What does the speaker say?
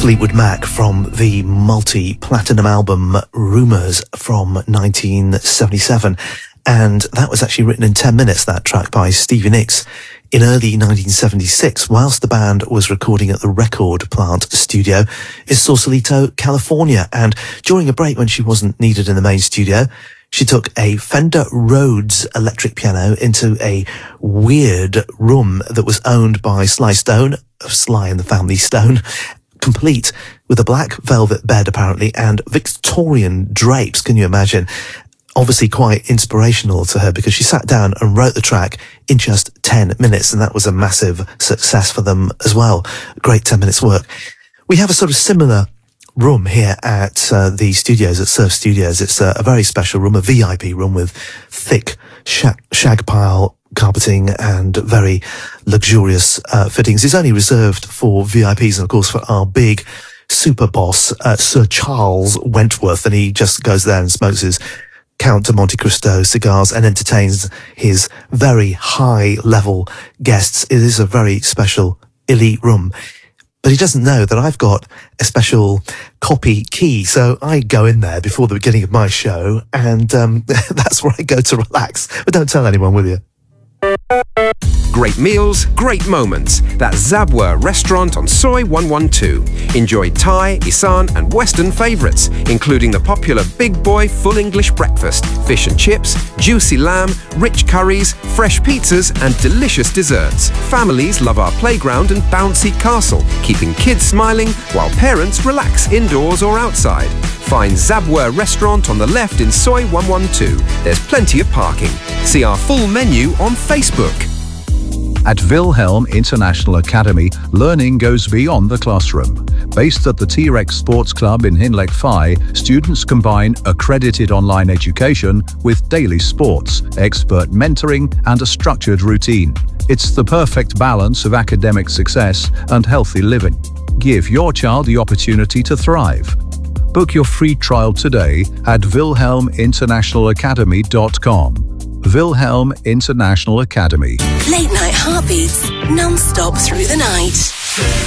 Fleetwood Mac from the multi-platinum album Rumours from 1977. And that was actually written in 10 minutes, that track, by Stevie Nicks in early 1976, whilst the band was recording at the Record Plant studio in Sausalito, California. And during a break when she wasn't needed in the main studio, she took a Fender Rhodes electric piano into a weird room that was owned by Sly Stone, of Sly and the Family Stone, complete with a black velvet bed, apparently, and Victorian drapes. Can you imagine? Obviously quite inspirational to her, because she sat down and wrote the track in just 10 minutes, and that was a massive success for them as well. Great 10 minutes work. We have a sort of similar room here at the studios, at Surf Studios. It's a very special room, a VIP room with thick shag pile carpeting and very luxurious fittings. It's only reserved for VIPs and, of course, for our big super boss, Sir Charles Wentworth, and he just goes there and smokes his Count de Monte Cristo cigars and entertains his very high-level guests. It is a very special, elite room. But he doesn't know that I've got a special copy key. So I go in there before the beginning of my show, and that's where I go to relax. But don't tell anyone, will you? Great meals, great moments. That's Zabwa Restaurant on Soi 112. Enjoy Thai, Isan and Western favourites, including the popular Big Boy Full English Breakfast, fish and chips, juicy lamb, rich curries, fresh pizzas and delicious desserts. Families love our playground and bouncy castle, keeping kids smiling while parents relax indoors or outside. Find Zabwa Restaurant on the left in Soi 112. There's plenty of parking. See our full menu on Facebook. At Wilhelm International Academy, learning goes beyond the classroom. Based at the T-Rex Sports Club in Hinleck Phi, students combine accredited online education with daily sports, expert mentoring, and a structured routine. It's the perfect balance of academic success and healthy living. Give your child the opportunity to thrive. Book your free trial today at WilhelmInternationalAcademy.com. Wilhelm International Academy. Late night heartbeats, non-stop through the night.